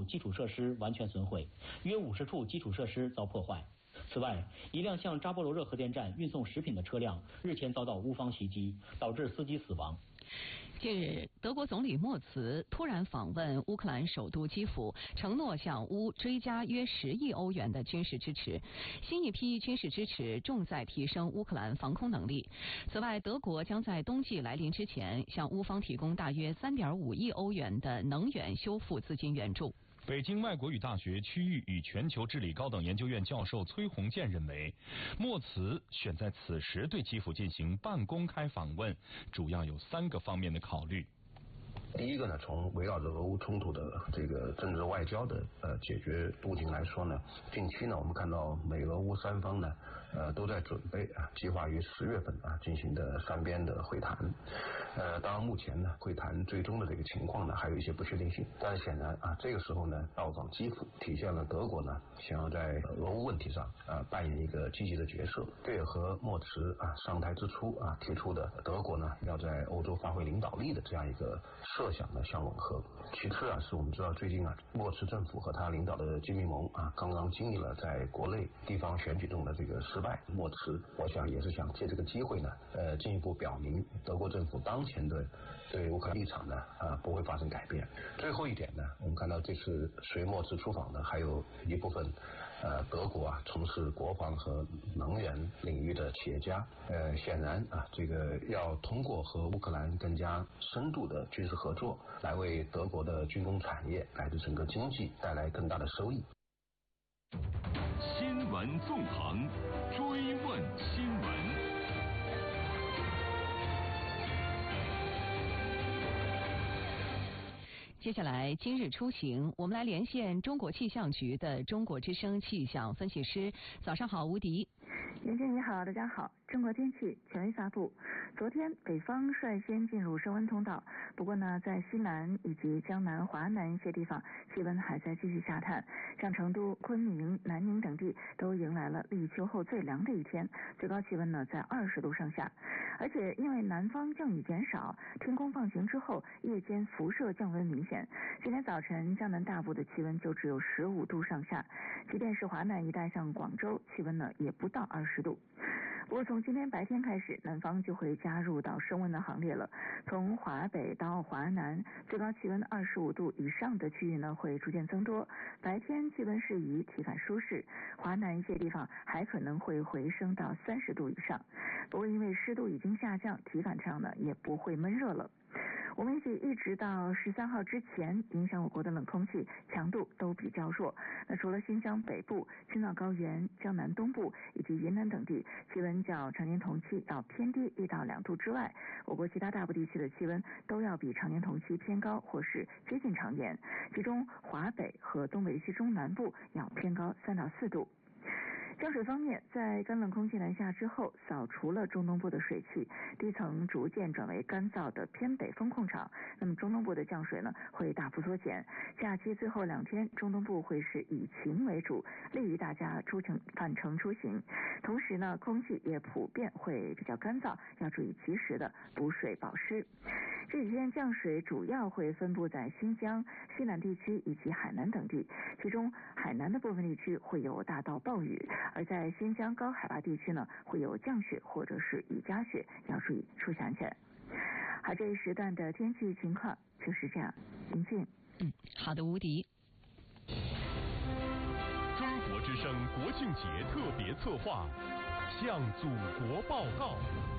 基础设施完全损毁，约50处基础设施遭破坏。此外，一辆向扎波罗热核电站运送食品的车辆日前遭到乌方袭击，导致司机死亡。 近日，德国总理默茨突然访问乌克兰首都基辅，承诺向乌追加约10亿欧元的军事支持。新一批军事支持重在提升乌克兰防空能力。此外，德国将在冬季来临之前向乌方提供大约3.5亿欧元的能源修复资金援助。 北京外国语大学区域与全球治理高等研究院教授崔洪建认为，默茨选在此时对基辅进行半公开访问，主要有3个方面的考虑。 第一个呢，从围绕着俄乌冲突的这个政治外交的解决路径来说呢，近期呢我们看到美俄乌三方呢都在准备计划于10月份进行的3边的会谈。当然目前呢会谈最终的这个情况呢还有一些不确定性，但是显然这个时候呢到访基辅体现了德国呢想要在俄乌问题上扮演一个积极的角色，这也和默茨上台之初提出的德国呢要在欧洲发挥领导力的这样一个设想呢相吻合。其次是我们知道最近默茨政府和他领导的基民盟刚刚经历了在国内地方选举中的这个失败，默茨我想也是想借这个机会呢进一步表明德国政府当前的对乌克兰立场呢不会发生改变。最后一点呢，我们看到这次随默茨出访的还有一部分德国从事国防和能源领域的企业家，显然这个要通过和乌克兰更加深度的军事合作，来为德国的军工产业乃至整个经济带来更大的收益。 新闻纵横，追问新闻。 接下来今日出行，我们来连线中国气象局的中国之声气象分析师。早上好，吴迪。 袁静你好，大家好。中国天气权威发布，昨天北方率先进入升温通道，不过呢，在西南以及江南、华南一些地方，气温还在继续下探。像成都、昆明、南宁等地都迎来了立秋后最凉的一天，最高气温呢在20度上下。而且因为南方降雨减少，天空放晴之后，夜间辐射降温明显。今天早晨江南大部的气温就只有15度上下，即便是华南一带像广州，气温呢也不到20度。不过从今天白天开始，南方就会加入到升温的行列了。从华北到华南，最高气温25度以上的区域呢会逐渐增多，白天气温适宜，体感舒适。华南一些地方还可能会回升到30度以上。不过因为湿度已经下降，体感上呢也不会闷热了。我们一直到13号之前，影响我国的冷空气强度都比较弱。那除了新疆北部、青藏高原、江南东部以及云南等地气温较常年同期要偏低1到2度之外，我国其他大部地区的气温都要比常年同期偏高或是接近常年，其中华北和东北西中南部要偏高3到4度。降水方面，在干冷空气南下之后，扫除了中东部的水汽，低层逐渐转为干燥的偏北风控场，那么中东部的降水呢会大幅缩减。假期最后2天，中东部会是以晴为主，利于大家返程出行。同时呢，空气也普遍会比较干燥，要注意及时的补水保湿。这几天降水主要会分布在新疆、西南地区以及海南等地，其中海南的部分地区会有大到暴雨，而在新疆高海拔地区呢会有降雪或者是雨夹雪，要注意出行安全。好，这一时段的天气情况就是这样。林静。 好的，吴迪。 中国之声国庆节特别策划，向祖国报告。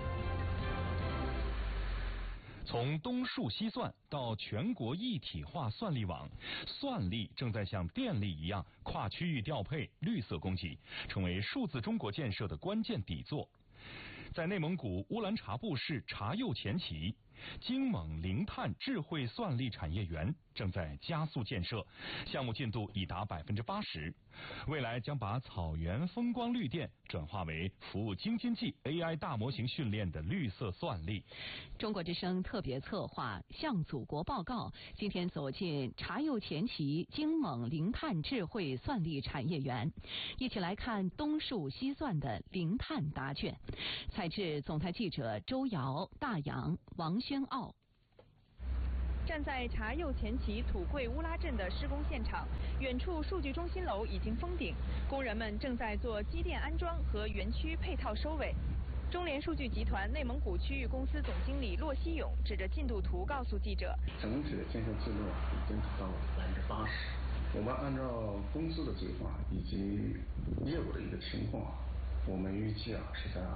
从东数西算到全国一体化算力网，算力正在像电力一样跨区域调配绿色供给，成为数字中国建设的关键底座。在内蒙古乌兰察布市察右前旗，京蒙零碳智慧算力产业园正在加速建设，项目进度已达80%，未来将把草原风光绿电转化为服务京津冀 AI 大模型训练的绿色算力。 中国之声特别策划向祖国报告，今天走进察右前旗京蒙零碳智慧算力产业园，一起来看东数西算的零碳答卷。采制总台记者周瑶、大洋、王宣傲。 站在茶釉前旗土贵乌拉镇的施工现场，远处数据中心楼已经封顶，工人们正在做机电安装和园区配套收尾。中联数据集团内蒙古区域公司总经理骆希勇指着进度图告诉记者， 整体的建设进度已经达到了80%。我们按照公司的计划以及业务的一个情况，我们预计是在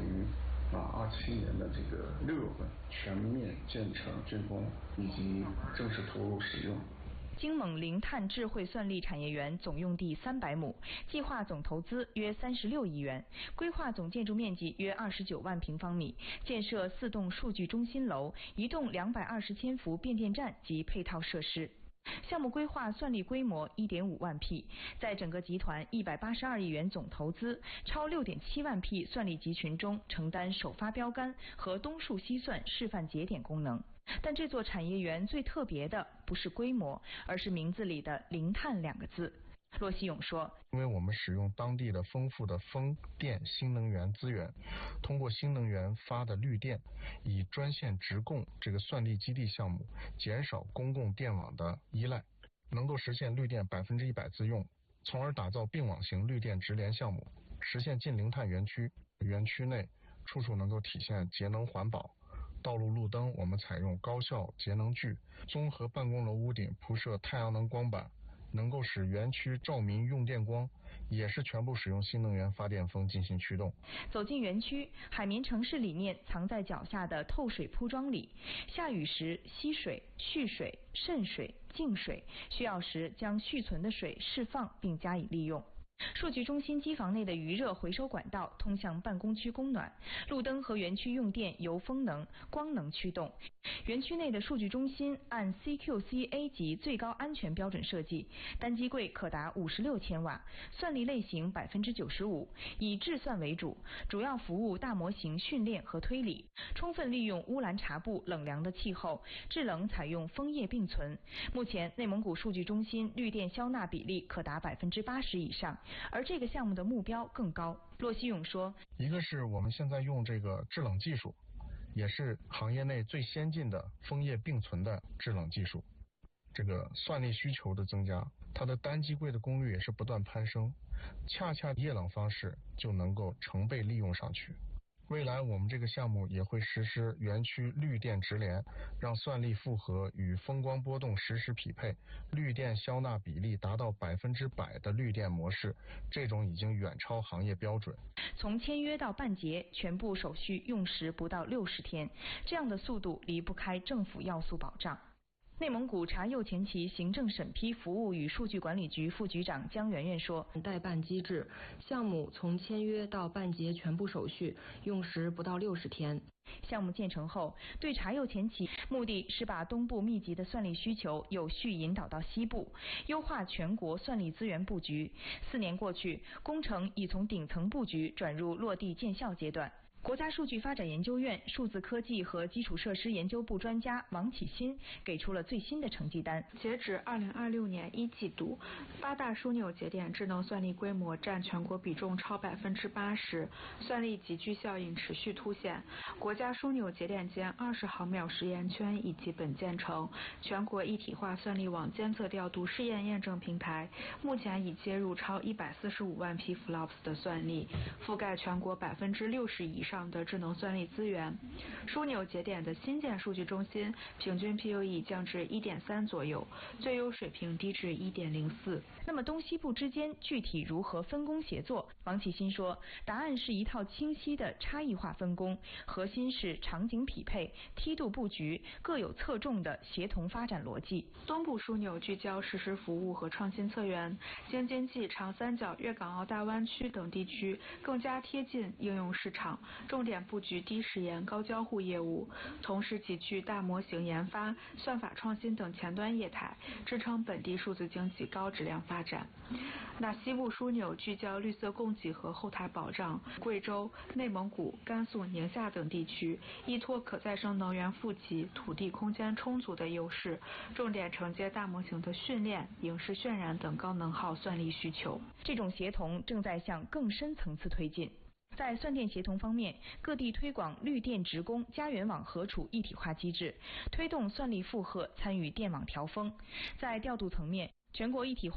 2027年的这个6月份全面建成竣工以及正式投入使用。 京蒙零碳智慧算力产业园总用地300亩，计划总投资约36亿元，规划总建筑面积约29万平方米，建设4栋数据中心楼、1栋220千伏变电站及配套设施。项目规划算力规模1.5万匹，在整个集团182亿元总投资、超6.7万匹算力集群中承担首发标杆和东数西算示范节点功能。但这座产业园最特别的不是规模，而是名字里的零碳2个字。骆希勇说， 因为我们使用当地的丰富的风电新能源资源，通过新能源发的绿电，以专线直供这个算力基地项目，减少公共电网的依赖，能够实现绿电100%自用，从而打造并网型绿电直连项目，实现近零碳园区。园区内处处能够体现节能环保。道路路灯我们采用高效节能具，综合办公楼屋顶铺设太阳能光板，能够使园区照明用电光，也是全部使用新能源发电风进行驱动。 走进园区，海绵城市理念藏在脚下的透水铺装里，下雨时吸水、蓄水、渗水、净水，需要时将蓄存的水释放并加以利用。数据中心机房内的余热回收管道通向办公区供暖，路灯和园区用电由风能、光能驱动。园区内的数据中心按 CQC-A 级最高安全标准设计，单机柜可达56千瓦，算力类型95%，以智算为主，主要服务大模型训练和推理，充分利用乌兰察布冷凉的气候，制冷采用枫叶并存。目前内蒙古数据中心绿电消纳比例可达80%以上，而这个项目的目标更高。骆希勇说， 一个是我们现在用这个制冷技术，也是行业内最先进的枫叶并存的制冷技术。这个算力需求的增加，它的单机柜的功率也是不断攀升，恰恰液冷方式就能够成倍利用上去。未来我们这个项目也会实施园区绿电直连，让算力负荷与风光波动实时匹配，绿电消纳比例达到100%的绿电模式，这种已经远超行业标准。 从签约到办结，全部手续用时不到60天，这样的速度离不开政府要素保障。内蒙古茶釉前旗行政审批服务与数据管理局副局长姜媛媛说， 代办机制，项目从签约到办结全部手续用时不到60天。 项目建成后，对茶釉前旗目的是把东部密集的算力需求有序引导到西部，优化全国算力资源布局。4年过去，工程已从顶层布局转入落地见效阶段。国家数据发展研究院数字科技和基础设施研究部专家王启新给出了最新的成绩单。 截止2026年1季度，8大枢纽节点智能算力规模占全国比重超80%，算力集聚效应持续凸显。国家枢纽节点间20毫秒实验圈已基本建成，全国一体化算力网监测调度试验验证平台目前已接入超145万匹 FLOPS 的算力，覆盖全国60%以上的智能算力资源。枢纽节点的新建数据中心平均 PUE 降至1.3左右，最优水平低至1.04。 那么东西部之间具体如何分工协作？王启新说，答案是一套清晰的差异化分工，核心是场景匹配、梯度布局，各有侧重的协同发展逻辑。 东部枢纽聚焦实时服务和创新策源，京津冀、长三角、粤港澳大湾区等地区更加贴近应用市场，重点布局低时延、高交互业务，同时集聚大模型研发、算法创新等前端业态，支撑本地数字经济高质量发展。那西部枢纽聚焦绿色供给和后台保障，贵州、内蒙古、甘肃、宁夏等地区依托可再生能源富集、土地空间充足的优势，重点承接大模型的训练、影视渲染等高能耗算力需求。 这种协同正在向更深层次推进。 在算电协同方面，各地推广绿电职工家园网核储一体化机制，推动算力负荷参与电网调峰。在调度层面，全国一体化